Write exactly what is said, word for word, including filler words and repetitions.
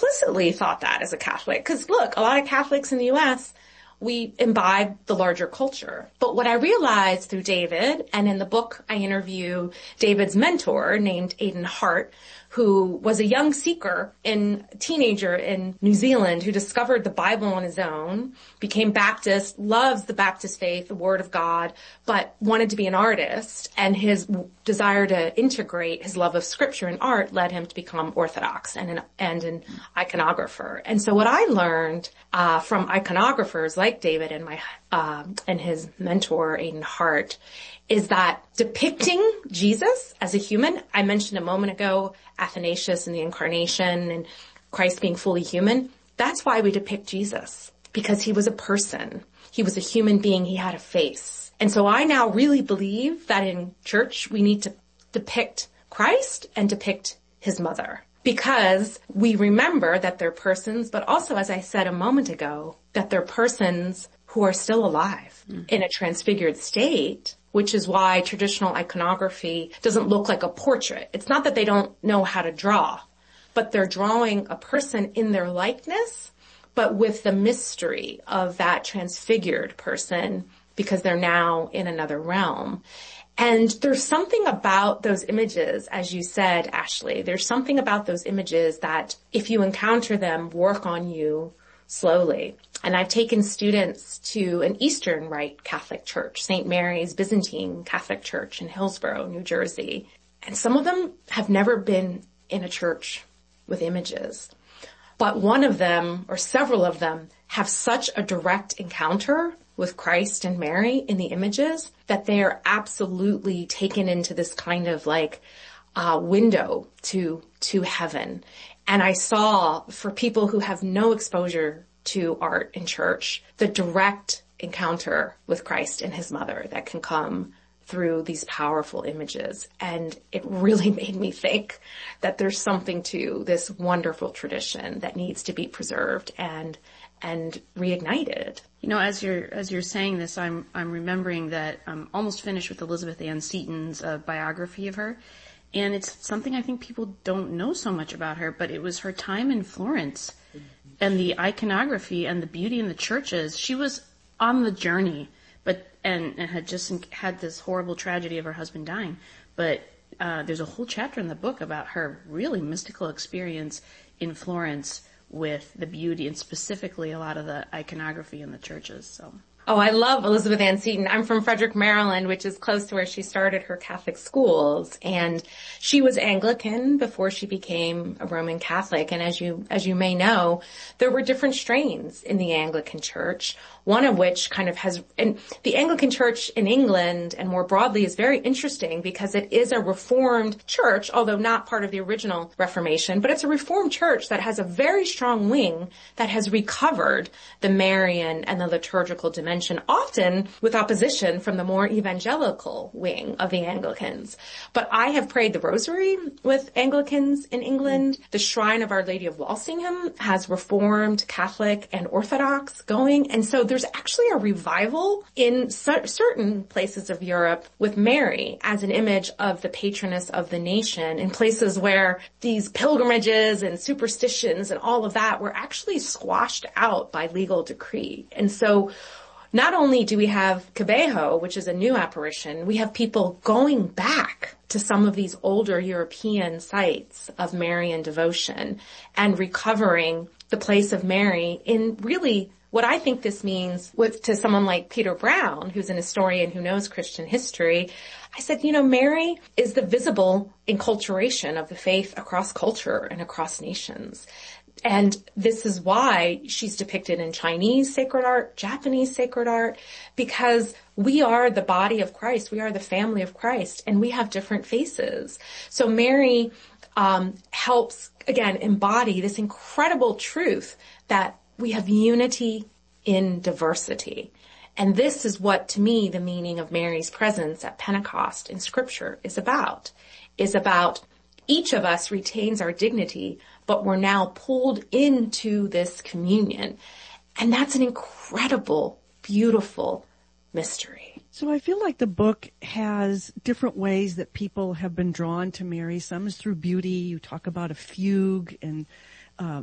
implicitly thought that as a Catholic. Because look, a lot of Catholics in the U S, we imbibe the larger culture. But what I realized through David, and in the book I interview David's mentor named Aidan Hart, who was a young seeker in a teenager in New Zealand who discovered the Bible on his own, became Baptist, loves the Baptist faith, the Word of God, but wanted to be an artist, and his desire to integrate his love of scripture and art led him to become Orthodox and an, and an iconographer. And so what I learned uh, from iconographers like David and my uh, and his mentor Aidan Hart is that depicting Jesus as a human, I mentioned a moment ago, Athanasius and the Incarnation and Christ being fully human, that's why we depict Jesus, because he was a person. He was a human being. He had a face. And so I now really believe that in church we need to depict Christ and depict his mother, because we remember that they're persons, but also, as I said a moment ago, that they're persons who are still alive mm-hmm. in a transfigured state, which is why traditional iconography doesn't look like a portrait. It's not that they don't know how to draw, but they're drawing a person in their likeness, but with the mystery of that transfigured person because they're now in another realm. And there's something about those images, as you said, Ashley, there's something about those images that if you encounter them, work on you slowly. And I've taken students to an Eastern Rite Catholic church, Saint Mary's Byzantine Catholic Church in Hillsborough, New Jersey. And some of them have never been in a church with images. But one of them, or several of them, have such a direct encounter with Christ and Mary in the images that they are absolutely taken into this kind of like uh window to to heaven. And I saw, for people who have no exposure to art in church, the direct encounter with Christ and his mother that can come through these powerful images. And it really made me think that there's something to this wonderful tradition that needs to be preserved and and reignited. You know, as you're as you're saying this, I'm I'm remembering that I'm almost finished with Elizabeth Ann Seton's uh, biography of her. And it's something I think people don't know so much about her, but it was her time in Florence and the iconography and the beauty in the churches. She was on the journey, but and, and had just had this horrible tragedy of her husband dying. But uh, there's a whole chapter in the book about her really mystical experience in Florence with the beauty and specifically a lot of the iconography in the churches. So. Oh, I love Elizabeth Ann Seton. I'm from Frederick, Maryland, which is close to where she started her Catholic schools. And she was Anglican before she became a Roman Catholic. And as you, as you may know, there were different strains in the Anglican Church, one of which kind of has, and the Anglican Church in England and more broadly is very interesting because it is a Reformed church, although not part of the original Reformation, but it's a Reformed church that has a very strong wing that has recovered the Marian and the liturgical dimension, often with opposition from the more evangelical wing of the Anglicans. But I have prayed the rosary with Anglicans in England. The Shrine of Our Lady of Walsingham has Reformed, Catholic, and Orthodox going. And so there's actually a revival in cer- certain places of Europe with Mary as an image of the patroness of the nation in places where these pilgrimages and superstitions and all of that were actually squashed out by legal decree. And so not only do we have Kibeho, which is a new apparition, we have people going back to some of these older European sites of Marian devotion and recovering the place of Mary in really what I think this means with, to someone like Peter Brown, who's an historian who knows Christian history. I said, you know, Mary is the visible enculturation of the faith across culture and across nations. And this is why she's depicted in Chinese sacred art, Japanese sacred art, because we are the body of Christ. We are the family of Christ, and we have different faces. So Mary um, helps, again, embody this incredible truth that we have unity in diversity. And this is what, to me, the meaning of Mary's presence at Pentecost in Scripture is about, is about each of us retains our dignity, but we're now pulled into this communion. And that's an incredible, beautiful mystery. So I feel like the book has different ways that people have been drawn to Mary. Some is through beauty. You talk about a fugue and